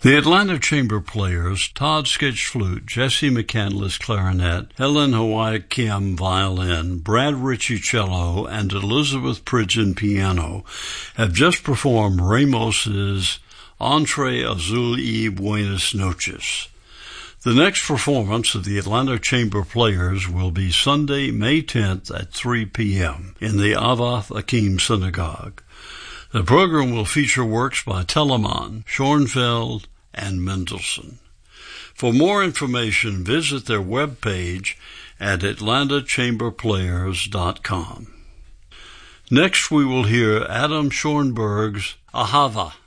The Atlanta Chamber Players, Todd Sketch flute, Jesse McCandless clarinet, Helen Hawaii Kim violin, Brad Ritchie cello, and Elizabeth Pridgeon piano, have just performed Ramos's Entre Azul y Buenas Noches. The next performance of the Atlanta Chamber Players will be Sunday, May 10th at 3 p.m. in the Avath Akim Synagogue. The program will feature works by Telemann, Schoenfeld, and Mendelssohn. For more information, visit their webpage at atlantachamberplayers.com. Next, we will hear Adam Schoenberg's Ahava.